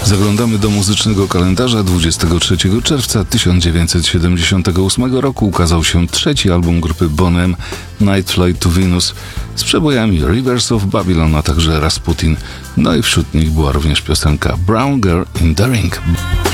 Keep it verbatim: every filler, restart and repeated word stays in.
Zaglądamy do muzycznego kalendarza. dwudziestego trzeciego czerwca tysiąc dziewięćset siedemdziesiątego ósmego roku ukazał się trzeci album grupy Bonhem, Night Flight to Venus, z przebojami Rivers of Babylon, a także Rasputin. No i wśród nich była również piosenka Brown Girl in the Ring.